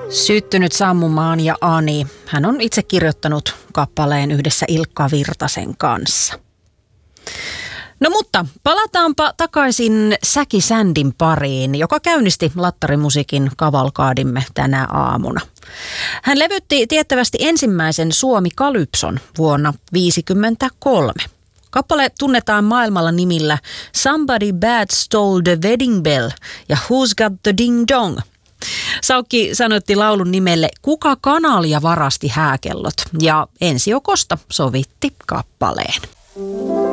Syttynyt sammumaan ja Ani. Hän on itse kirjoittanut kappaleen yhdessä Ilkka Virtasen kanssa. No mutta palataanpa takaisin Säki Sändin pariin, joka käynnisti lattarimusiikin kavalkaadimme tänä aamuna. Hän levytti tiettävästi ensimmäisen Suomi-kalypson vuonna 1953. Kappale tunnetaan maailmalla nimillä Somebody Bad Stole the Wedding Bell ja Who's Got the Ding Dong. Saukki sanoitti laulun nimelle Kuka kanalia varasti hääkellot ja Ensi Okosta sovitti kappaleen.